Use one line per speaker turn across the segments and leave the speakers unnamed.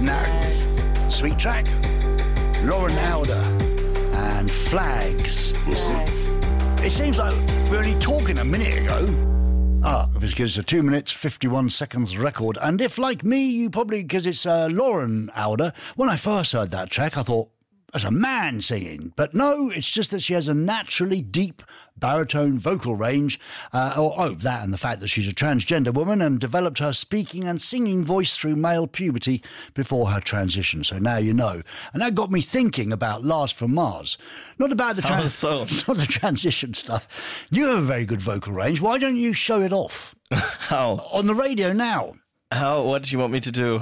Isn't that a sweet track? Lauren Alder and Flags. It seems like we were only talking a minute ago. Because it's a 2 minutes, 51 seconds record. And if, like me, you probably, because it's Lauren Alder, when I first heard that track, I thought, as a man singing. But no, it's just that she has a naturally deep baritone vocal range. That and the fact that she's a transgender woman and developed her speaking and singing voice through male puberty before her transition. So now you know. And that got me thinking about Lars from Mars. Not about the not the transition stuff. You have a very good vocal range. Why don't you show it off?
How?
On the radio now.
How? What do you want me to do?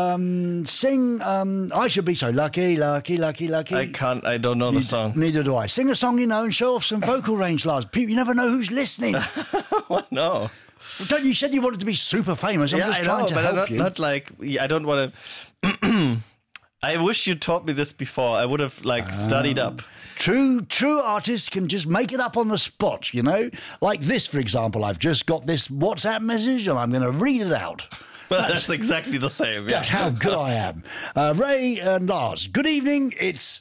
Sing, I should be so lucky, lucky, lucky, lucky.
I can't, I don't know the song.
Neither do I. Sing a song you know and show off some vocal range, Lars. People, you never know who's listening.
What? No.
You said you wanted to be super famous. I'm just trying to help you.
Not like, I don't want to... I wish you taught me this before. I would have, studied up.
True artists can just make it up on the spot, you know? Like this, for example. I've just got this WhatsApp message and I'm going to read it out.
Well, that's exactly the same.
That's how good I am. Ray and Lars, good evening. It's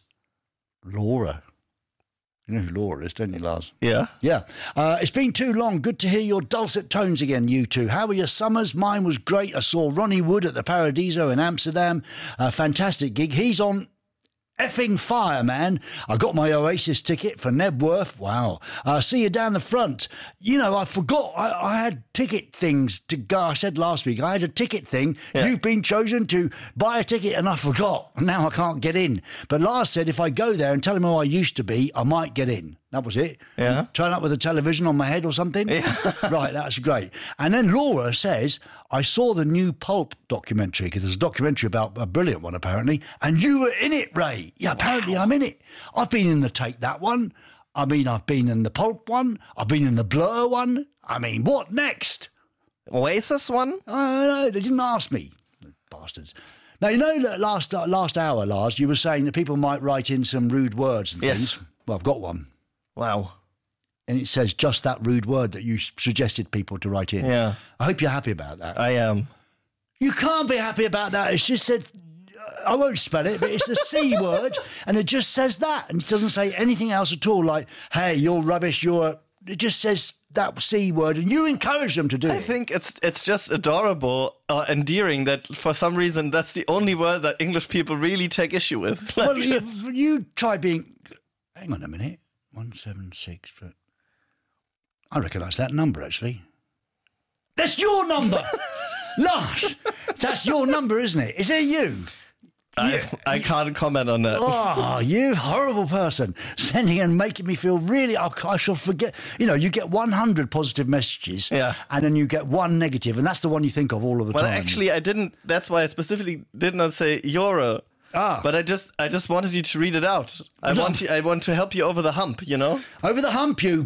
Laura. You know who Laura is, don't you, Lars?
Yeah.
Yeah. It's been too long. Good to hear your dulcet tones again, you two. How were your summers? Mine was great. I saw Ronnie Wood at the Paradiso in Amsterdam. A fantastic gig. He's on effing fire, man. I got my Oasis ticket for Nebworth. Wow. See you down the front. You know, I forgot. I had ticket things to go. I said last week, I had a ticket thing. Yeah. You've been chosen to buy a ticket and I forgot. Now I can't get in. But Lars said if I go there and tell him who I used to be, I might get in. That was it.
Yeah.
Turn up with a television on my head or something.
Yeah.
Right, that's great. And then Laura says, I saw the new Pulp documentary, because there's a documentary about a brilliant one, apparently, and you were in it, Ray. Yeah, apparently I'm in it. I've been in the Take That one. I mean, I've been in the Pulp one. I've been in the Blur one. I mean, what next?
Oasis one?
I don't know. They didn't ask me. Bastards. Now, you know that last hour, Lars, you were saying that people might write in some rude words and things. Well, I've got one.
Wow.
And it says just that rude word that you suggested people to write in.
Yeah.
I hope you're happy about that.
I am.
You can't be happy about that. It's just said, I won't spell it, but it's the C word, and it just says that. And it doesn't say anything else at all, like, hey, you're rubbish, It just says that C word, and you encourage them to do it.
I think it's just adorable or endearing that for some reason that's the only word that English people really take issue with.
Well, you try being... Hang on a minute. 176. I recognise that number, actually. That's your number! Lars, that's your number, isn't it? Is it you?
I can't comment on that.
Oh, you horrible person. Sending and making me feel really... I shall forget. You know, you get 100 positive messages and then you get one negative, and that's the one you think of all of the time.
Well, actually, I didn't... That's why I specifically did not say Euro. But I just wanted you to read it out. I want to help you over the hump, you know?
Over the hump, you...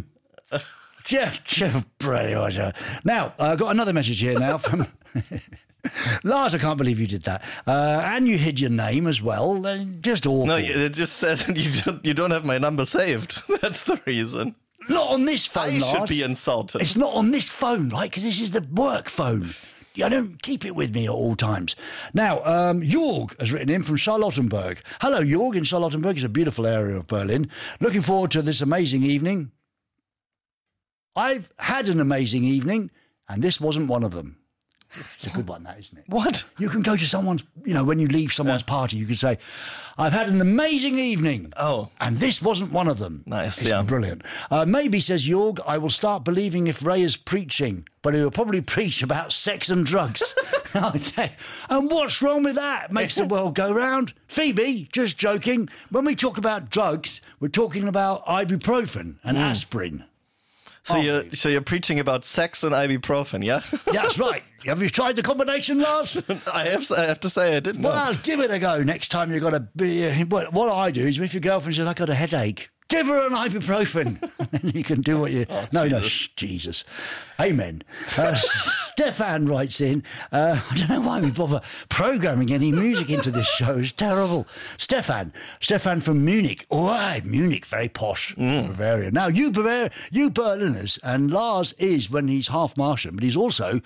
Now, I've got another message here now from... Lars, I can't believe you did that. And you hid your name as well. Just awful.
No, it just says you don't have my number saved. That's the reason.
Not on this phone, Lars.
I should be insulted.
It's not on this phone, right? Because this is the work phone. I don't keep it with me at all times. Now, Jorg has written in from Charlottenburg. Hello, Jorg in Charlottenburg. It's a beautiful area of Berlin. Looking forward to this amazing evening. I've had an amazing evening, and this wasn't one of them. It's a good one, that, isn't it?
What?
You can go to someone's, when you leave someone's party, you can say, I've had an amazing evening.
Oh.
And this wasn't one of them.
Nice,
it's brilliant. Maybe, says Jorg, I will start believing if Ray is preaching, but he will probably preach about sex and drugs. And what's wrong with that? Makes the world go round. Phoebe, just joking. When we talk about drugs, we're talking about ibuprofen and aspirin.
So you're preaching about sex and ibuprofen, yeah?
Yeah, that's right. Have you tried the combination, Lars?
I have to say I didn't know.
Well, give it a go next time you've got to be... What I do is if your girlfriend says, I've got a headache, give her an ibuprofen. And then you can do what you... Jesus. Amen. Stefan writes in, I don't know why we bother programming any music into this show. It's terrible. Stefan from Munich. All right, Munich, very posh. Bavaria. Now, you Berliners, and Lars is, when he's half Martian, but he's also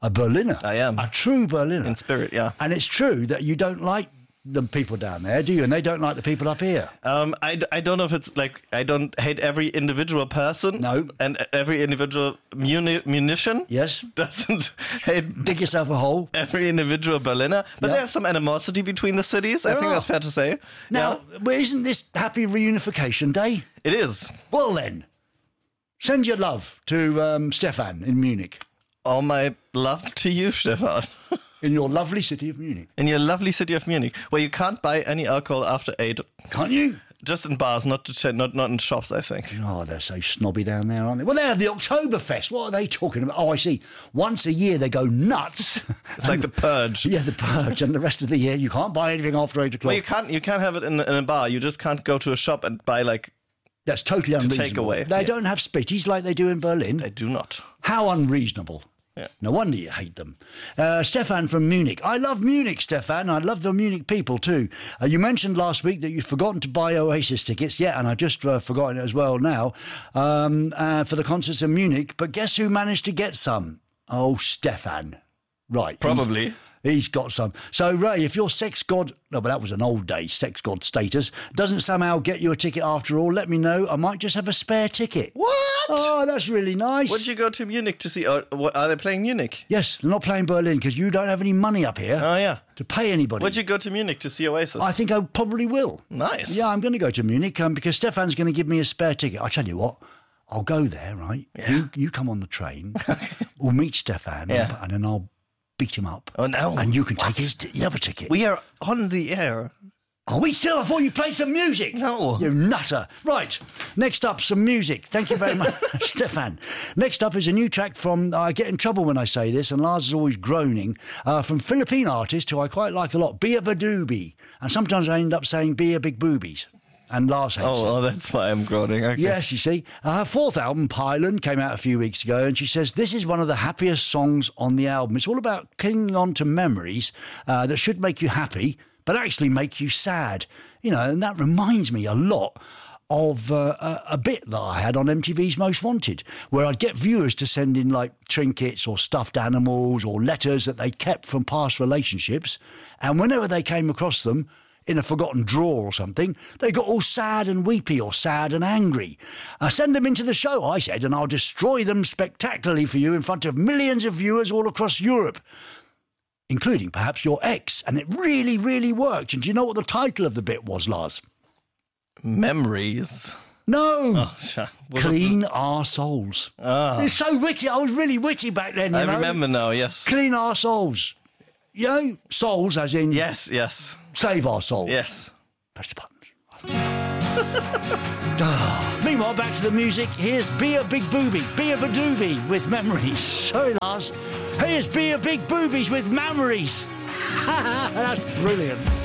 a Berliner.
I am.
A true Berliner.
In spirit, yeah.
And it's true that you don't like the people down there, do you? And they don't like the people up here.
I don't know if it's like I don't hate every individual person.
No.
And every individual munition.
Yes.
Doesn't hate.
Dig yourself a hole.
Every individual Berliner. But
Yeah.
there's some animosity between the cities. I think that's fair to say.
Now, well, isn't this Happy Reunification Day?
It is.
Well then, send your love to Stefan in Munich.
All my love to you, Stefan.
In your lovely city of Munich.
In your lovely city of Munich, where you can't buy any alcohol after 8.
Can't you?
Just in bars, not in shops, I think.
Oh, they're so snobby down there, aren't they? Well, they have the Oktoberfest. What are they talking about? Oh, I see. Once a year they go nuts.
It's like the purge.
Yeah, the purge. And the rest of the year you can't buy anything after 8 o'clock.
Well, you can't have it in a bar. You just can't go to a shop and buy like...
That's totally unreasonable.
Take away.
They don't have spitties like they do in Berlin.
They do not.
How unreasonable.
Yeah.
No wonder you hate them. Stefan from Munich. I love Munich, Stefan. I love the Munich people too. You mentioned last week that you'd forgotten to buy Oasis tickets. Yeah, and I just forgotten it as well now for the concerts in Munich. But guess who managed to get some? Oh, Stefan. Right.
Probably.
He's got some. So, Ray, if your sex god, no, but that was an old day, sex god status, doesn't somehow get you a ticket after all, let me know. I might just have a spare ticket.
What?
Oh, that's really nice.
Would you go to Munich to see? Are they playing Munich?
Yes, they're not playing Berlin because you don't have any money up here
Oh, yeah.
to pay anybody.
Would you go to Munich to see Oasis?
I think I probably will.
Nice.
Yeah, I'm going to go to Munich because Stefan's going to give me a spare ticket. I tell you what, I'll go there, right?
Yeah.
You come on the train. We'll meet Stefan and then I'll beat him up.
Oh, no.
And you can take the other ticket.
We are on the air.
Are we still? I thought you played some music.
No.
You nutter. Right. Next up, some music. Thank you very much, Stefan. Next up is a new track from, I get in trouble when I say this, and Lars is always groaning, from Philippine artist who I quite like a lot, Bia Badoobi. And sometimes I end up saying Bia Big Boobies. And Lars hates it.
Oh, that's why I'm groaning. Okay.
Yes, you see. Her fourth album, Pylon, came out a few weeks ago, and she says this is one of the happiest songs on the album. It's all about clinging on to memories that should make you happy, but actually make you sad. You know, and that reminds me a lot of a bit that I had on MTV's Most Wanted, where I'd get viewers to send in like trinkets or stuffed animals or letters that they'd kept from past relationships, and whenever they came across them, in a forgotten drawer or something, they got all sad and weepy or sad and angry. Send them into the show, I said, and I'll destroy them spectacularly for you in front of millions of viewers all across Europe, including perhaps your ex. And it really, really worked. And do you know what the title of the bit was, Lars?
Memories.
No.
Oh, sure.
Clean Our Souls. It's so witty. I was really witty back then, you know.
I remember now, yes.
Clean Our Souls. You know, souls as in...
Yes, yes.
Save our souls.
Yes.
Press the buttons. Meanwhile, back to the music. Here's Bia Big Booby, Bia Badoobi with Memories. Sorry, Lars. Here's Bia Big Boobies with Memories. That's brilliant.